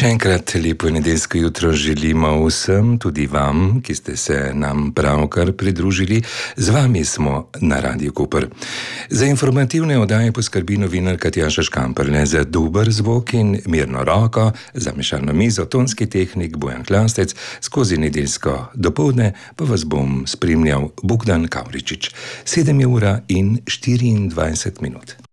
Še enkrat lepo nedeljsko jutro želimo vsem, tudi vam, ki ste se nam pravkar pridružili. Z vami smo na Radiu Koper. Za informativne oddaje poskrbi novinarka Tjaša Škamperle, za dober zvok in mirno roko, za mešalno mizo tonski tehnik Bojan Klastec, skozi nedeljsko dopoldne pa vas bom spremljal Bogdan Kavričič. 7:24.